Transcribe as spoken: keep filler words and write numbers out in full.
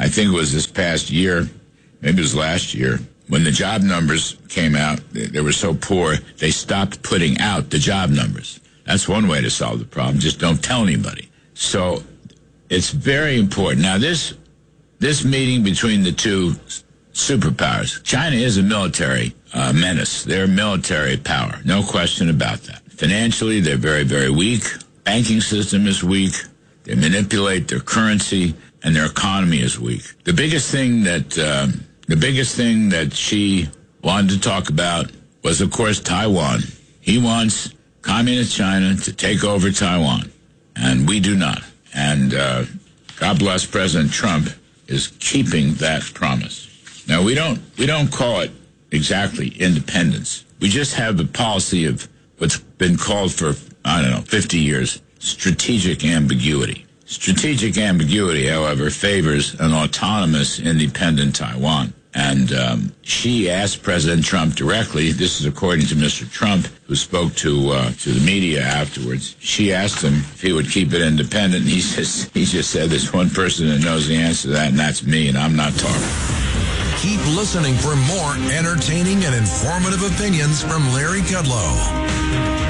I think it was this past year, maybe it was last year, when the job numbers came out, they, they were so poor, they stopped putting out the job numbers. That's one way to solve the problem. Just don't tell anybody. So it's very important. Now, this this meeting between the two superpowers, China is a military uh, menace. They're a military power. No question about that. Financially, they're very, very weak. Banking system is weak. They manipulate their currency, and their economy is weak. The biggest thing that uh, the biggest thing that Xi wanted to talk about was, of course, Taiwan. He wants Communist China to take over Taiwan, and we do not. And uh, God bless President Trump is keeping that promise. Now, we don't we don't call it exactly independence. We just have a policy of what's been called for, I don't know, fifty years, strategic ambiguity. Strategic ambiguity, however, favors an autonomous, independent Taiwan. And um, she asked President Trump directly, this is according to Mister Trump, who spoke to uh, to the media afterwards. She asked him if he would keep it independent, and he just, he just said, there's one person that knows the answer to that, and that's me, and I'm not talking. Keep listening for more entertaining and informative opinions from Larry Kudlow.